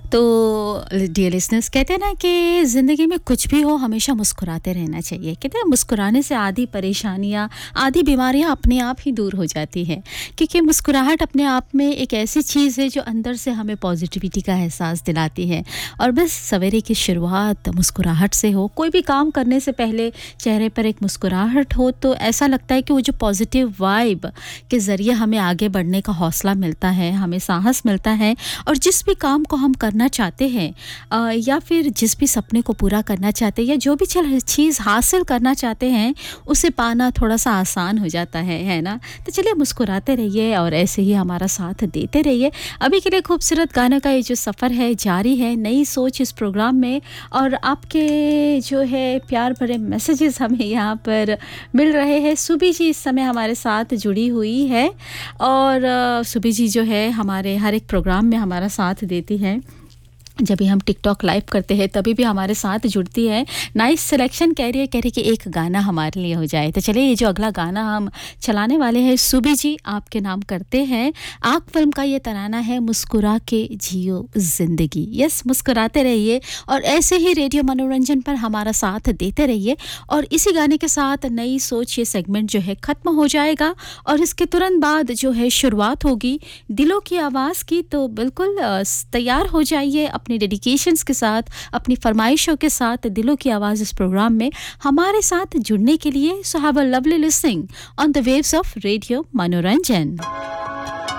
तो dear listeners, कहते हैं ना कि ज़िंदगी में कुछ भी हो हमेशा मुस्कुराते रहना चाहिए। कहते हैं मुस्कुराने से आधी परेशानियाँ, आधी बीमारियाँ अपने आप ही दूर हो जाती हैं, क्योंकि मुस्कुराहट अपने आप में एक ऐसी चीज़ है जो अंदर से हमें पॉजिटिविटी का एहसास दिलाती है। और बस सवेरे की शुरुआत मुस्कुराहट से हो, कोई भी काम करने से पहले चेहरे पर एक मुस्कुराहट हो तो ऐसा लगता है कि वो जो पॉजिटिव वाइब के ज़रिए हमें आगे बढ़ने का हौसला मिलता है, हमें साहस मिलता है। और जिस भी काम को हम करना चाहते हैं या फिर जिस भी सपने को पूरा करना चाहते हैं या जो भी चीज़ हासिल करना चाहते हैं उसे पाना थोड़ा सा आसान हो जाता है ना। तो चलिए मुस्कुराते रहिए और ऐसे ही हमारा साथ देते रहिए। अभी के लिए खूबसूरत गानों का ये जो सफ़र है जारी है, नई सोच इस प्रोग्राम में। और आपके जो है प्यार भरे मैसेजेस हमें यहाँ पर मिल रहे हैं। सुबी जी इस समय हमारे साथ जुड़ी हुई है और सुबी जी जो है हमारे हर एक प्रोग्राम में हमारा साथ देती है। जब भी हम टिकटॉक लाइव करते हैं तभी भी हमारे साथ जुड़ती है। नाइस सिलेक्शन कह रही है कि एक गाना हमारे लिए हो जाए। तो चलिए ये जो अगला गाना हम चलाने वाले हैं सुबी जी आपके नाम करते हैं। आग फिल्म का ये तराना है मुस्कुरा के जियो ज़िंदगी। यस, मुस्कुराते रहिए और ऐसे ही रेडियो मनोरंजन पर हमारा साथ देते रहिए। और इसी गाने के साथ नई सोच ये सेगमेंट जो है ख़त्म हो जाएगा और इसके तुरंत बाद जो है शुरुआत होगी दिलों की आवाज़ की। तो बिल्कुल तैयार हो जाइए अपने डेडिकेशंस के साथ, अपनी फरमाइशों के साथ दिलों की आवाज़ इस प्रोग्राम में हमारे साथ जुड़ने के लिए। So have a lovely listening on the waves of radio मनोरंजन।